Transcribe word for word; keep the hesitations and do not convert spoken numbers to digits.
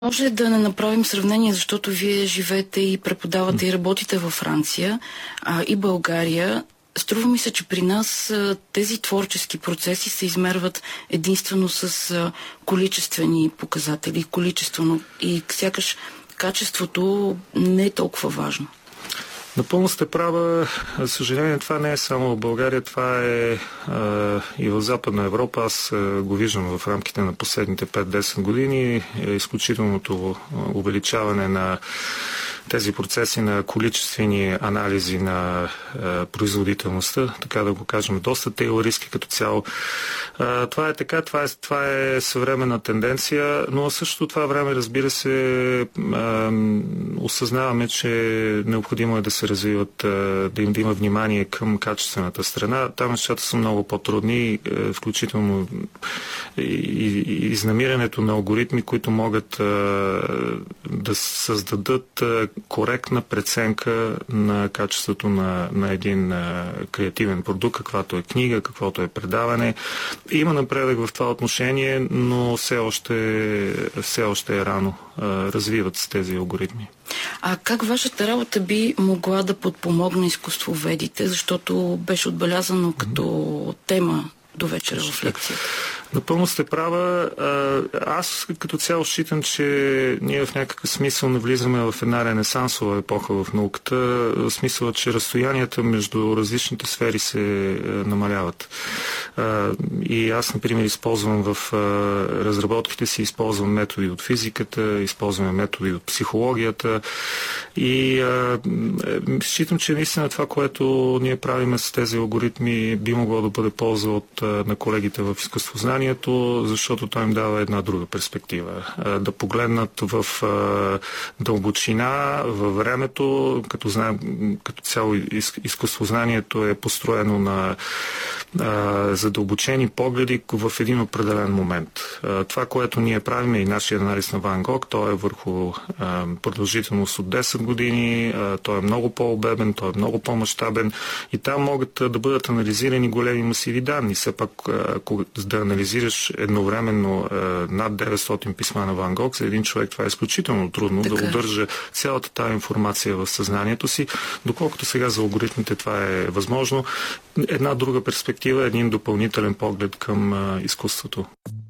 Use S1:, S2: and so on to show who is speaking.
S1: Може да не направим сравнение, защото вие живеете и преподавате и работите във Франция а, и България. Струва ми се, че при нас а, тези творчески процеси се измерват единствено с а, количествени показатели, количествено и сякаш качеството не е толкова важно.
S2: Напълно сте права. За съжаление, това не е само в България, това е а, и в Западна Европа. Аз а, го виждам в рамките на последните пет-десет години. Е изключителното увеличаване на тези процеси на количествени анализи на а, производителността, така да го кажем, доста теористки като цяло. А, това е така, това е, това е съвременна тенденция, но също това време, разбира се, а, осъзнаваме, че необходимо е да се развиват, да им да има внимание към качествената страна. Там нещата са много по-трудни, включително изнамирането на алгоритми, които могат да създадат коректна преценка на качеството на, на един креативен продукт, каквато е книга, каквото е предаване. Има напредък в това отношение, но все още, все още е рано. Развиват се тези алгоритми.
S1: А как вашата работа би могла да подпомогне изкуствоведите, защото беше отбелязано като тема до вечера в лекцията?
S2: Напълно сте права. Аз като цяло считам, че ние в някакъв смисъл навлизаме в една ренесансова епоха в науката, в смисъл, че разстоянията между различните сфери се намаляват. И аз, например, използвам в разработките си, използвам методи от физиката, използвам методи от психологията и считам, че наистина това, което ние правим с тези алгоритми, би могло да бъде полза от, на колегите в изкуствознанието, защото той им дава една друга перспектива. Да погледнат в дълбочина, във времето, като знаем, като цяло изкуствознанието е построено на задълбочени погледи в един определен момент. Това, което ние правим и нашия анализ на Ван Гог, той е върху продължителност от десет години, той е много по-обемен, той е много по-мащабен и там могат да бъдат анализирани големи масиви данни. Все пак, ако да анализираш едновременно над деветстотин писма на Ван Гог, за един човек това е изключително трудно така да удържа цялата тази информация в съзнанието си, доколкото сега за алгоритмите това е възможно. Една друга перспектива, един допълнителен поглед към изкуството.